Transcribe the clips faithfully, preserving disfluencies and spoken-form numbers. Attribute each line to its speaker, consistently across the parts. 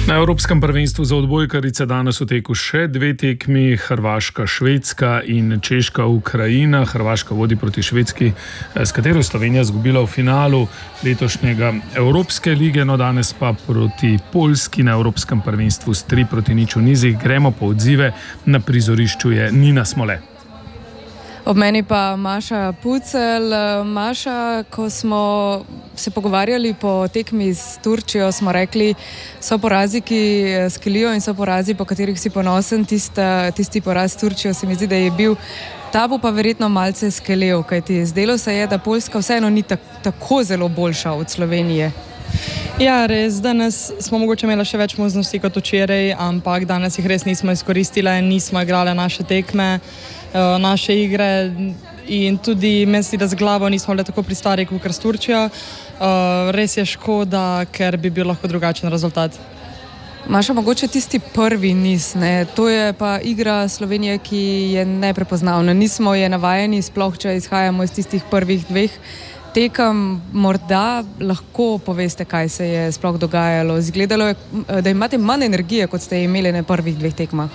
Speaker 1: Na Evropskem prvenstvu za odbojkarice danes v teku še dve tekmi, Hrvaška, Švedska in Češka, Ukrajina. Hrvaška vodi proti Švedski, s katero Slovenija izgubila v finalu letošnjega Evropske lige, no danes pa proti Poljski na Evropskem prvenstvu s tri proti nič v nizih. Gremo po odzive, na prizorišču je Nina Smole.
Speaker 2: Ob meni pa Maša Pucelj. Maša, ko smo se pogovarjali po tekmi s Turčijo, smo rekli, so porazi, ki skelijo in so porazi, po katerih si ponosen. Tista, tisti poraz s Turčijo se mi zdi, da je bil. Ta bo pa verjetno malce skelel, kajti zdelo se je, da Poljska vseeno ni tak, tako zelo boljša od Slovenije.
Speaker 3: Ja, res, danes smo mogoče imeli še več možnosti kot včeraj, ampak danes jih res nismo izkoristile, nismo igrali naše tekme, naše igre in tudi meni se zdi, da z glavo nismo bili tako pri stari kot s Turčijo. Res je škoda, ker bi bil lahko drugačen rezultat.
Speaker 2: Maša, mogoče tisti prvi niz, ne? To je pa igra Slovenije, ki je neprepoznavna. Nismo je navajeni, sploh če izhajamo iz tistih prvih dveh tekem. Morda lahko poveste, kaj se je sploh dogajalo. Izgledalo je, da imate manj energije, kot ste imeli na prvih dveh tekmah.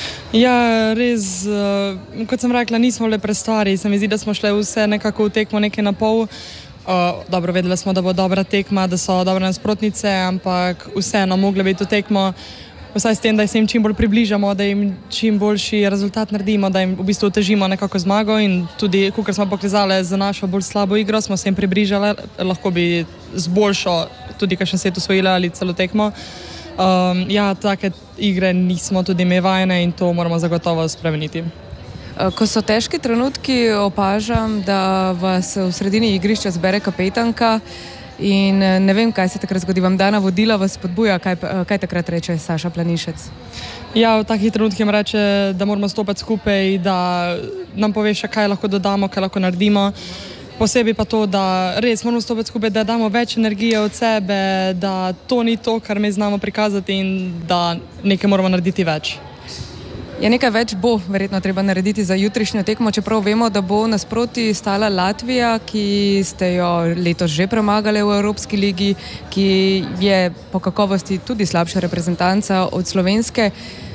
Speaker 3: Ja, res, kot sem rekla, nismo bili prestari. Se mi zdi, da smo šli vse nekako v tekmo nekaj na pol. Uh, dobro, vedeli smo, da bo dobra tekma, da so dobre nasprotnice, ampak vseeno mogli biti v tekmo, vsaj s tem, da se jim čim bolj približamo, da jim čim boljši rezultat naredimo, da jim v bistvu otežimo nekako zmago in tudi, kakor smo pokazali za našo bolj slabo igro, smo se jim približali, lahko bi z boljšo tudi kakšen set osvojili ali celo tekmo. Um, ja, take igre nismo tudi mi vajene in to moramo zagotovo spremeniti.
Speaker 2: Ko so težki trenutki, opažam, da vas v sredini igrišča zbere kapetanka in ne vem, kaj se takrat zgodi. Vam da navodila, vas spodbuja, kaj, kaj takrat reče Saša Planišec?
Speaker 3: Ja, v takih trenutkih jim reče, da moramo stopiti skupaj, da nam pove še, kaj lahko dodamo, kaj lahko naredimo. Posebej pa to, da res moramo stopiti skupaj, da damo več energije od sebe, da to ni to, kar mi znamo prikazati in da nekaj moramo narediti več.
Speaker 2: Ja, nekaj več bo verjetno treba narediti za jutrišnjo tekmo, čeprav vemo, da bo nasproti stala Latvija, ki ste jo letos že premagali v Evropski ligi, ki je po kakovosti tudi slabša reprezentanca od slovenske.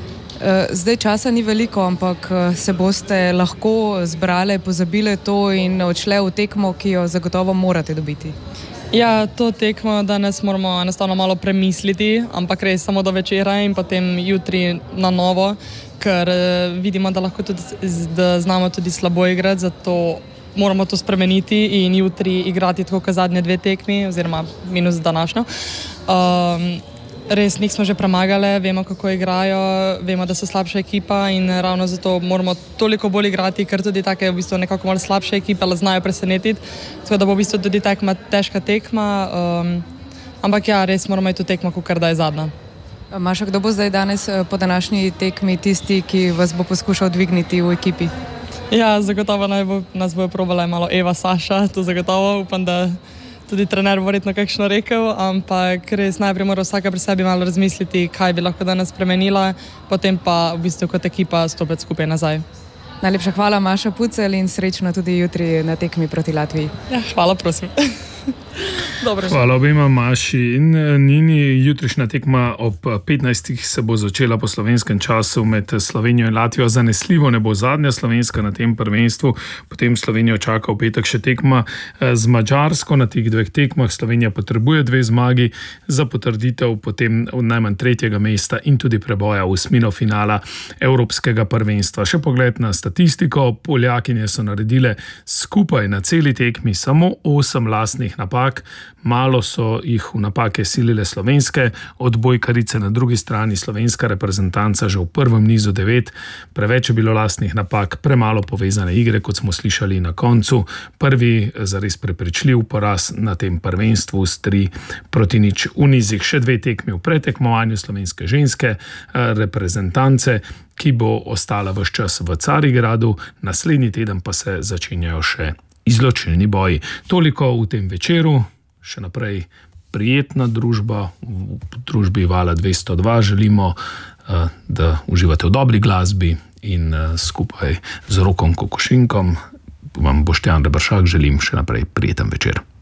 Speaker 2: Zdaj časa ni veliko, ampak se boste lahko zbrale, pozabile to in odšle v tekmo, ki jo zagotovo morate dobiti.
Speaker 3: Ja, to tekmo danes moramo enostavno malo premisliti, ampak res samo do večera in potem jutri na novo, ker vidimo, da lahko tudi da znamo tudi slabo igrati, zato moramo to spremeniti in jutri igrati tako kot zadnje dve tekmi, oziroma minus današnjo. Um, res, njih smo že premagali, vemo, kako igrajo, vemo, da so slabša ekipa in ravno zato moramo toliko bolj igrati, ker tudi take v bistvu nekako malo slabše ekipe znajo presenetiti, tako da bo v bistvu tudi tekma težka tekma, um, ampak ja, res moramo iti v tekmo, kakor da je zadnja.
Speaker 2: Maša, kdo bo zdaj danes po današnji tekmi tisti, ki vas bo poskušal dvigniti v ekipi?
Speaker 3: Ja, zagotovo naj bo, nas bo probala malo Eva, Saša, to zagotovo, upam, da tudi trener bo verjetno kakšno rekel, ampak res najprej mora vsaka pri sebi malo razmisliti, kaj bi lahko danes spremenila, potem pa v bistvu kot ekipa stopiti skupaj nazaj.
Speaker 2: Najlepša hvala, Maša Pucelj, in srečno tudi jutri na tekmi proti Latviji.
Speaker 3: Ja, hvala, prosim. Dobro,
Speaker 1: hvala obema, Maši in Nini. Jutrišnja tekma ob petnajstih se bo začela po slovenskem času med Slovenijo in Latvijo. Zanesljivo ne bo zadnja slovenska na tem prvenstvu, potem Slovenijo čaka v petek še tekma z Madžarsko. Na teh dveh tekmah Slovenija potrebuje dve zmagi za potrditev potem najmanj tretjega mesta in tudi preboja v osmino finala Evropskega prvenstva. Še pogled na statistiko. Poljakinje so naredile skupaj na celi tekmi samo osem lastnih napak, malo so jih v napake silile slovenske odbojkarice, na drugi strani slovenska reprezentanca že v prvem nizu devet, preveč je bilo lastnih napak, premalo povezane igre, kot smo slišali na koncu. Prvi zares prepričljiv poraz na tem prvenstvu s tri proti nič v nizih. Še dve tekmi v pretekmovanju slovenske ženske reprezentance, ki bo ostala ves čas v Carigradu, naslednji teden pa se začenjajo še izločilni boji. Toliko v tem večeru, še naprej prijetna družba v družbi Vala dvesto dva. Želimo, da uživate v dobri glasbi in skupaj z Rokom Kokošinkom vam Boštjan Reberšak želim še naprej prijeten večer.